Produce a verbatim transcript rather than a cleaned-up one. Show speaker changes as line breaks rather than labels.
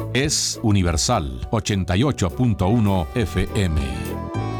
Es Universal ochenta y ocho punto uno F M.